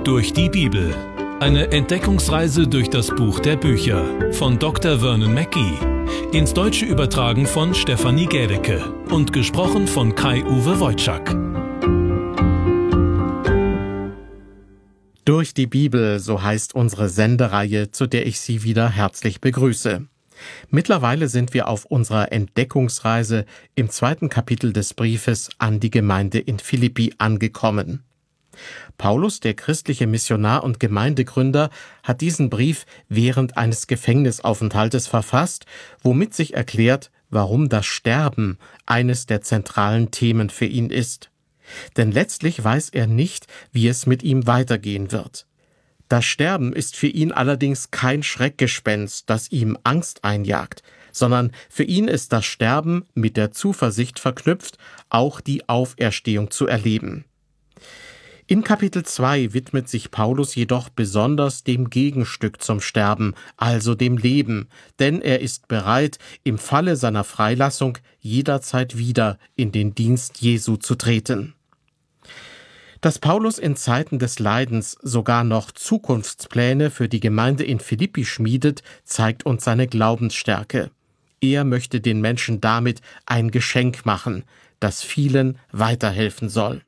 Durch die Bibel. Eine Entdeckungsreise durch das Buch der Bücher von Dr. Vernon Mackey. Ins Deutsche übertragen von Stefanie Gädecke und gesprochen von Kai-Uwe Wojczak. Durch die Bibel, so heißt unsere Sendereihe, zu der ich Sie wieder herzlich begrüße. Mittlerweile sind wir auf unserer Entdeckungsreise im 2. Kapitel des Briefes an die Gemeinde in Philippi angekommen. Paulus, der christliche Missionar und Gemeindegründer, hat diesen Brief während eines Gefängnisaufenthaltes verfasst, womit sich erklärt, warum das Sterben eines der zentralen Themen für ihn ist. Denn letztlich weiß er nicht, wie es mit ihm weitergehen wird. Das Sterben ist für ihn allerdings kein Schreckgespenst, das ihm Angst einjagt, sondern für ihn ist das Sterben mit der Zuversicht verknüpft, auch die Auferstehung zu erleben. In Kapitel 2 widmet sich Paulus jedoch besonders dem Gegenstück zum Sterben, also dem Leben, denn er ist bereit, im Falle seiner Freilassung jederzeit wieder in den Dienst Jesu zu treten. Dass Paulus in Zeiten des Leidens sogar noch Zukunftspläne für die Gemeinde in Philippi schmiedet, zeigt uns seine Glaubensstärke. Er möchte den Menschen damit ein Geschenk machen, das vielen weiterhelfen soll.